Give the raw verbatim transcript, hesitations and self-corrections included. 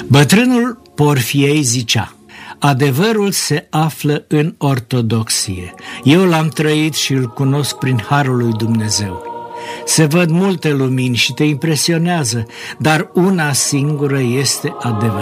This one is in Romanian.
Bătrânul Porfiei zicea: adevărul se află în ortodoxie. Eu l-am trăit și îl cunosc prin harul lui Dumnezeu. Se văd multe lumini și te impresionează, dar una singură este adevărat.